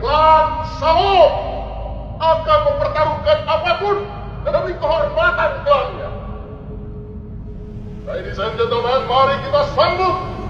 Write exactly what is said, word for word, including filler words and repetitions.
klan Saul akan mempertaruhkan apapun demi kehormatan klannya. Ladies and gentlemen, mari kita sambut